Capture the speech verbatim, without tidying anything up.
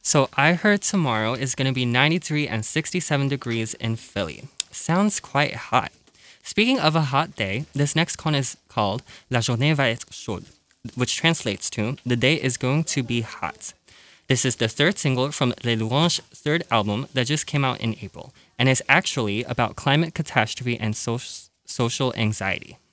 So I heard tomorrow is going to be ninety-three and sixty-seven degrees in Philly. Sounds quite hot. Speaking of a hot day, this next con is called La journée va être chaude, which translates to The day is going to be hot. This is the third single from Les Louanges' third album that just came out in April, and is actually about climate catastrophe and so- social anxiety.